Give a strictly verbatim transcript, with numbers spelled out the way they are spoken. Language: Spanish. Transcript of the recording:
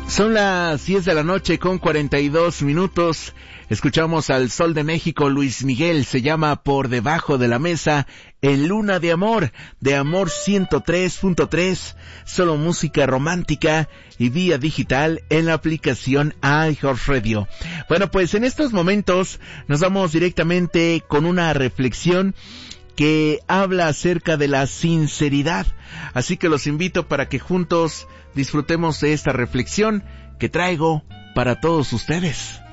Son las diez de la noche con cuarenta y dos minutos. Escuchamos al Sol de México, Luis Miguel. Se llama Por Debajo de la Mesa, en Luna de Amor, de Amor ciento tres punto tres. Solo música romántica y vía digital en la aplicación iHeartRadio. Bueno, pues en estos momentos nos vamos directamente con una reflexión que habla acerca de la sinceridad. Así que los invito para que juntos disfrutemos de esta reflexión que traigo para todos ustedes.